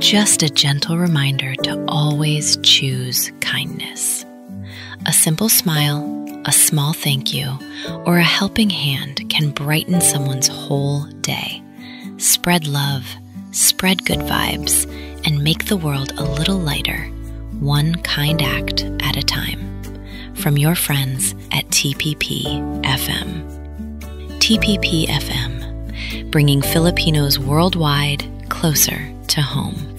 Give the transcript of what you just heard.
just a gentle reminder to always choose kindness. A simple smile, a small thank you, or a helping hand can brighten someone's whole day. Spread love, spread good vibes, and make the world a little lighter, one kind act at a time. From your friends at TPP-FM. TPP-FM, bringing Filipinos worldwide closer to home.